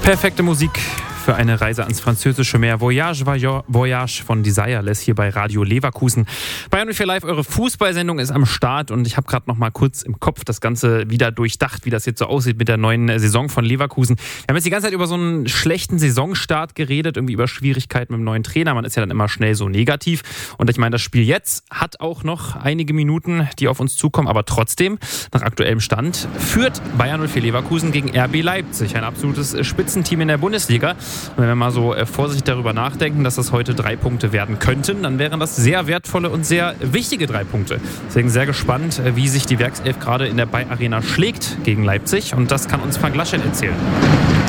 Perfekte Musik für eine Reise ans französische Meer. Voyage von Desireless hier bei Radio Leverkusen. Bayern 4 Live, eure Fußballsendung ist am Start und ich habe gerade noch mal kurz im Kopf das Ganze wieder durchdacht, wie das jetzt so aussieht mit der neuen Saison von Leverkusen. Wir haben jetzt die ganze Zeit über so einen schlechten Saisonstart geredet, irgendwie über Schwierigkeiten mit dem neuen Trainer. Man ist ja dann immer schnell so negativ. Und ich meine, das Spiel jetzt hat auch noch einige Minuten, die auf uns zukommen. Aber trotzdem, nach aktuellem Stand, führt Bayern 04 Leverkusen gegen RB Leipzig. Ein absolutes Spitzenteam in der Bundesliga. Und wenn wir mal so vorsichtig darüber nachdenken, dass das heute 3 Punkte werden könnten, dann wären das sehr wertvolle und sehr wichtige 3 Punkte. Deswegen sehr gespannt, wie sich die Werkself gerade in der Bay Arena schlägt gegen Leipzig. Und das kann uns Frank Laschet erzählen.